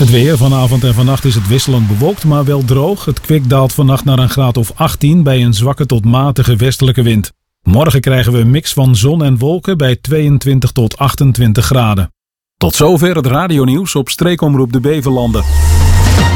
Het weer vanavond en vannacht is het wisselend bewolkt, maar wel droog. Het kwik daalt vannacht naar een graad of 18 bij een zwakke tot matige westelijke wind. Morgen krijgen we een mix van zon en wolken bij 22 tot 28 graden. Tot zover het radionieuws op Streekomroep de Beverlanden.